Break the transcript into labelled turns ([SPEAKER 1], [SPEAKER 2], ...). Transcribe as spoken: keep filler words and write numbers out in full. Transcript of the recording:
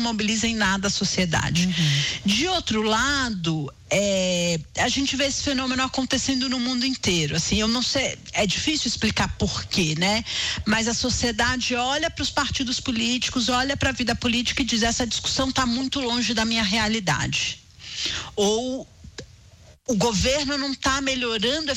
[SPEAKER 1] mobiliza em nada a sociedade. Uhum. De outro lado, é, a gente vê esse fenômeno acontecendo no mundo inteiro. Assim, eu não sei, é difícil explicar por quê, né? Mas a sociedade olha para os partidos políticos, olha para a vida política e diz: essa discussão está muito longe da minha realidade. Ou o governo não está melhorando